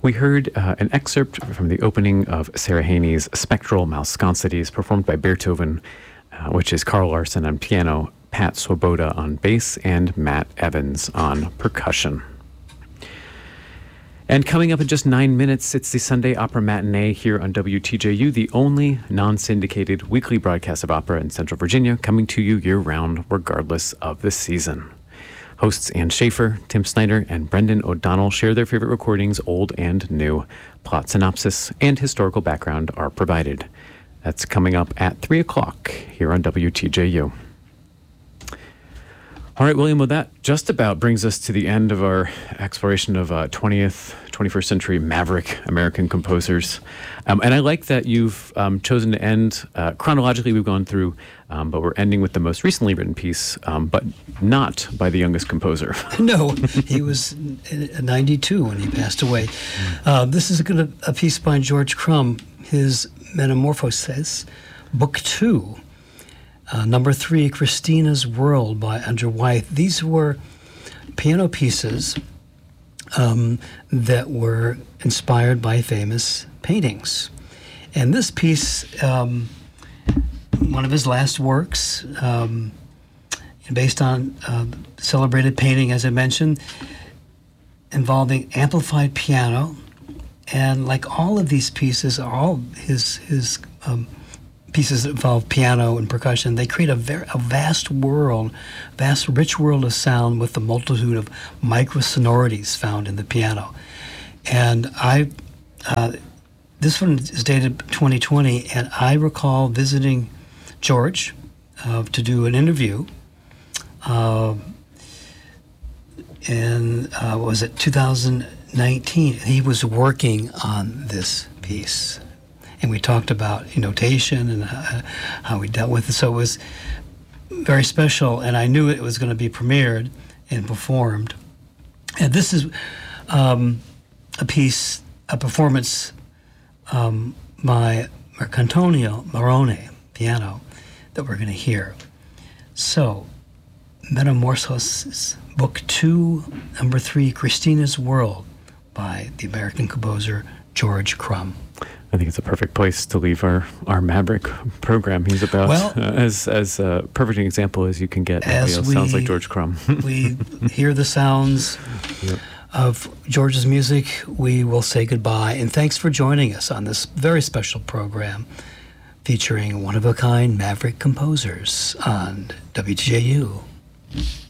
We heard an excerpt from the opening of Sarah Haney's Spectral Malsconsities, performed by Beethoven, which is Carl Larson on piano, Pat Swoboda on bass, and Matt Evans on percussion. And coming up in just 9 minutes, it's the Sunday Opera Matinee here on WTJU, the only non-syndicated weekly broadcast of opera in Central Virginia, coming to you year-round regardless of the season. Hosts Ann Schaefer, Tim Snyder, and Brendan O'Donnell share their favorite recordings, old and new. Plot synopsis and historical background are provided. That's coming up at 3 o'clock here on WTJU. All right, William, well, that just about brings us to the end of our exploration of 21st century maverick American composers. And I like that you've chosen to end, chronologically we've gone through, but we're ending with the most recently written piece, but not by the youngest composer. No, he was 92 when he passed away. This is a piece by George Crumb, his Metamorphoses, Book 2. Number 3, Christina's World by Andrew Wyeth. These were piano pieces that were inspired by famous paintings. And this piece, one of his last works, based on celebrated painting, as I mentioned, involving amplified piano. And like all of these pieces, all his pieces that involve piano and percussion, they create a vast world, rich world of sound with the multitude of microsonorities found in the piano. And this one is dated 2020, and I recall visiting George to do an interview in, was it 2019? He was working on this piece. And we talked about notation and how we dealt with it. So it was very special, and I knew it was going to be premiered and performed. And this is a performance by Marcantonio Morone, piano, that we're going to hear. So, Metamorphoses, Book 2, Number 3, Christina's World by the American composer George Crumb. I think it's a perfect place to leave our Maverick program. He's about as a perfect an example as you can get. Sounds like George Crumb. We hear the sounds of George's music. We will say goodbye, and thanks for joining us on this very special program featuring one-of-a-kind Maverick composers on WTJU.